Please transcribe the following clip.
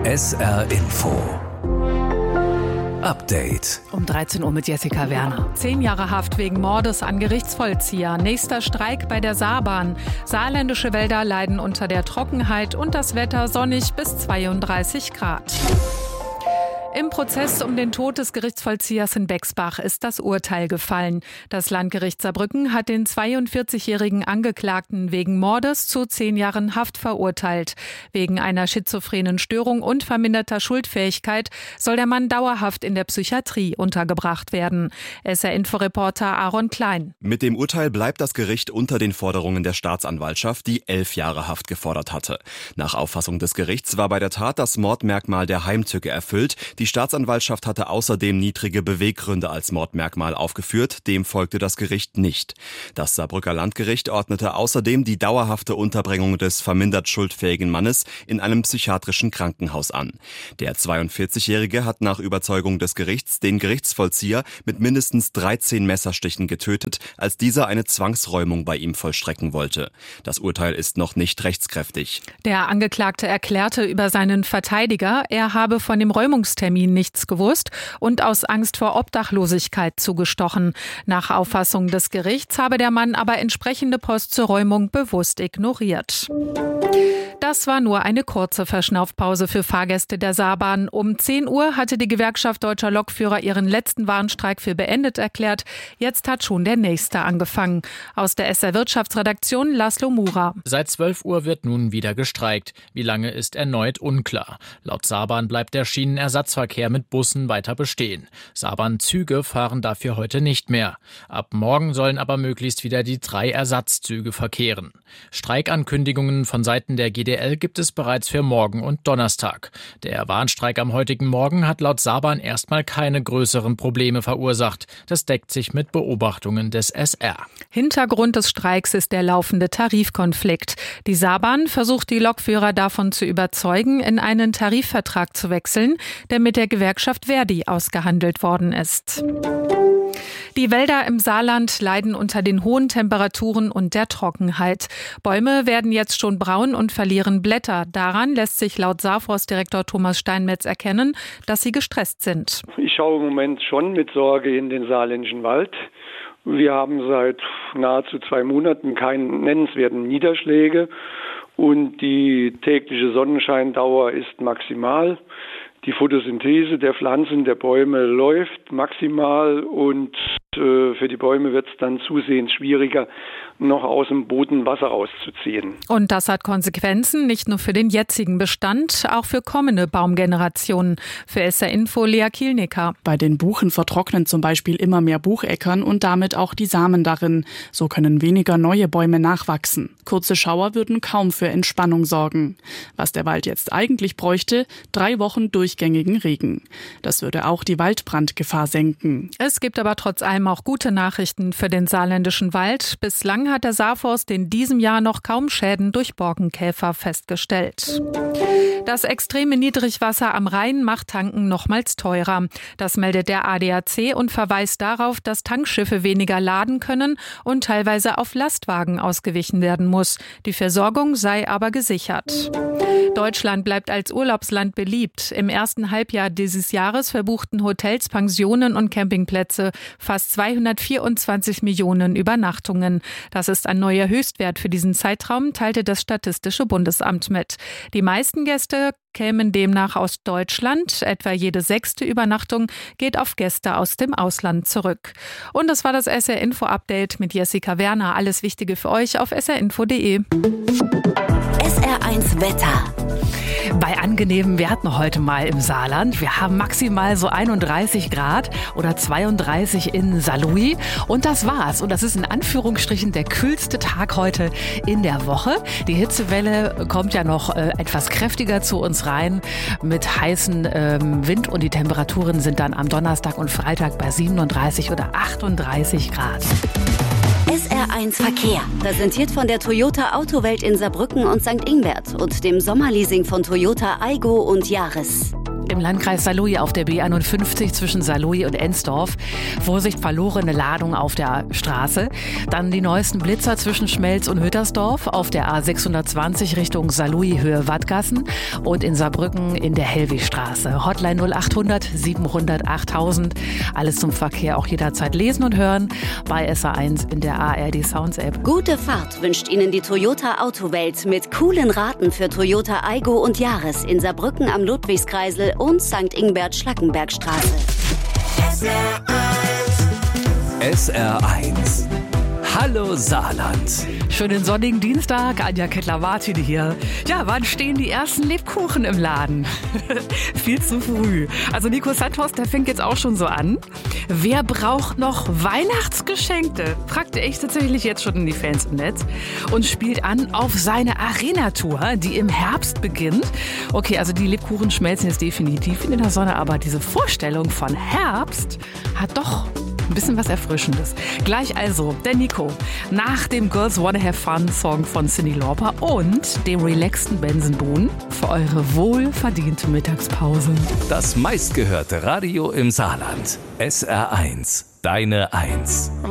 SR Info Update. Um 13 Uhr mit Jessica Werner. 10 Jahre Haft wegen Mordes an Gerichtsvollzieher. Nächster Streik bei der Saarbahn. Saarländische Wälder leiden unter der Trockenheit und das Wetter sonnig bis 32 Grad. Im Prozess um den Tod des Gerichtsvollziehers in Bexbach ist das Urteil gefallen. Das Landgericht Saarbrücken hat den 42-jährigen Angeklagten wegen Mordes zu 10 Jahren Haft verurteilt. Wegen einer schizophrenen Störung und verminderter Schuldfähigkeit soll der Mann dauerhaft in der Psychiatrie untergebracht werden. SR-Info-Reporter Aaron Klein. Mit dem Urteil bleibt das Gericht unter den Forderungen der Staatsanwaltschaft, die 11 Jahre Haft gefordert hatte. Nach Auffassung des Gerichts war bei der Tat das Mordmerkmal der Heimtücke erfüllt. Die Staatsanwaltschaft hatte außerdem niedrige Beweggründe als Mordmerkmal aufgeführt, dem folgte das Gericht nicht. Das Saarbrücker Landgericht ordnete außerdem die dauerhafte Unterbringung des vermindert schuldfähigen Mannes in einem psychiatrischen Krankenhaus an. Der 42-Jährige hat nach Überzeugung des Gerichts den Gerichtsvollzieher mit mindestens 13 Messerstichen getötet, als dieser eine Zwangsräumung bei ihm vollstrecken wollte. Das Urteil ist noch nicht rechtskräftig. Der Angeklagte erklärte über seinen Verteidiger, er habe von dem Räumungstermin nichts gewusst und aus Angst vor Obdachlosigkeit zugestochen. Nach Auffassung des Gerichts habe der Mann aber entsprechende Post zur Räumung bewusst ignoriert. Das war nur eine kurze Verschnaufpause für Fahrgäste der Saarbahn. Um 10 Uhr hatte die Gewerkschaft Deutscher Lokführer ihren letzten Warnstreik für beendet erklärt. Jetzt hat schon der nächste angefangen. Aus der SR Wirtschaftsredaktion Laszlo Mura. Seit 12 Uhr wird nun wieder gestreikt. Wie lange ist erneut unklar. Laut Saarbahn bleibt der Schienenersatzverkehr mit Bussen weiter bestehen. Saarbahn-Züge fahren dafür heute nicht mehr. Ab morgen sollen aber möglichst wieder die 3 Ersatzzüge verkehren. Streikankündigungen von Seiten der GDL gibt es bereits für morgen und Donnerstag. Der Warnstreik am heutigen Morgen hat laut Saarbahn erstmal keine größeren Probleme verursacht. Das deckt sich mit Beobachtungen des SR. Hintergrund des Streiks ist der laufende Tarifkonflikt. Die Saarbahn versucht die Lokführer davon zu überzeugen, in einen Tarifvertrag zu wechseln, der mit der Gewerkschaft Verdi ausgehandelt worden ist. Die Wälder im Saarland leiden unter den hohen Temperaturen und der Trockenheit. Bäume werden jetzt schon braun und verlieren Blätter. Daran lässt sich laut Saarforstdirektor Thomas Steinmetz erkennen, dass sie gestresst sind. Ich schaue im Moment schon mit Sorge in den saarländischen Wald. Wir haben seit nahezu 2 Monaten keine nennenswerten Niederschläge und die tägliche Sonnenscheindauer ist maximal. Die Photosynthese der Pflanzen, der Bäume läuft maximal und für die Bäume wird es dann zusehends schwieriger, noch aus dem Boden Wasser rauszuziehen. Und das hat Konsequenzen nicht nur für den jetzigen Bestand, auch für kommende Baumgenerationen. Für SR Info Lea Kielnicker. Bei den Buchen vertrocknen zum Beispiel immer mehr Bucheckern und damit auch die Samen darin. So können weniger neue Bäume nachwachsen. Kurze Schauer würden kaum für Entspannung sorgen. Was der Wald jetzt eigentlich bräuchte, 3 Wochen durchgängigen Regen. Das würde auch die Waldbrandgefahr senken. Es gibt aber trotz allem auch gute Nachrichten für den saarländischen Wald. Bislang hat der Saarforst in diesem Jahr noch kaum Schäden durch Borkenkäfer festgestellt. Das extreme Niedrigwasser am Rhein macht Tanken nochmals teurer. Das meldet der ADAC und verweist darauf, dass Tankschiffe weniger laden können und teilweise auf Lastwagen ausgewichen werden muss. Die Versorgung sei aber gesichert. Deutschland bleibt als Urlaubsland beliebt. Im ersten Halbjahr dieses Jahres verbuchten Hotels, Pensionen und Campingplätze fast 224 Millionen Übernachtungen. Das ist ein neuer Höchstwert für diesen Zeitraum, teilte das Statistische Bundesamt mit. Die meisten Gäste kämen demnach aus Deutschland. Etwa jede 6. Übernachtung geht auf Gäste aus dem Ausland zurück. Und das war das SR Info Update mit Jessica Werner. Alles Wichtige für euch auf srinfo.de. SR1 Wetter. Bei angenehmen Werten heute mal im Saarland. Wir haben maximal so 31 Grad oder 32 in Saarlouis. Und das war's. Und das ist in Anführungsstrichen der kühlste Tag heute in der Woche. Die Hitzewelle kommt ja noch etwas kräftiger zu uns rein mit heißem Wind. Und die Temperaturen sind dann am Donnerstag und Freitag bei 37 oder 38 Grad. SR1 Verkehr. Präsentiert von der Toyota Autowelt in Saarbrücken und St. Ingbert und dem Sommerleasing von Toyota Aygo und Yaris. Im Landkreis Saarlouis auf der B51 zwischen Saarlouis und Ensdorf. Vorsicht, verlorene Ladung auf der Straße. Dann die neuesten Blitzer zwischen Schmelz und Hüttersdorf auf der A620 Richtung Saarlouis Höhe Wattgassen und in Saarbrücken in der Hellwigstraße. Hotline 0800 700 8000. Alles zum Verkehr auch jederzeit lesen und hören bei SA1 in der ARD Sounds App. Gute Fahrt wünscht Ihnen die Toyota Autowelt mit coolen Raten für Toyota Aygo und Yaris in Saarbrücken am Ludwigskreisel und St. Ingbert-Schlackenbergstraße. SR1. Hallo Saarland. Schönen sonnigen Dienstag, Anja Kettler-Martin hier. Ja, wann stehen die ersten Lebkuchen im Laden? Viel zu früh. Also Nico Santos, der fängt jetzt auch schon so an. Wer braucht noch Weihnachtsgeschenke? Fragt er echt tatsächlich jetzt schon in die Fans im Netz und spielt an auf seine Arena-Tour, die im Herbst beginnt. Okay, also die Lebkuchen schmelzen jetzt definitiv in der Sonne, aber diese Vorstellung von Herbst hat doch ein bisschen was Erfrischendes. Gleich also der Nico nach dem Girls Wanna Have Fun Song von Cyndi Lauper und dem relaxten Benson Boone für eure wohlverdiente Mittagspause. Das meistgehörte Radio im Saarland. SR1, deine Eins.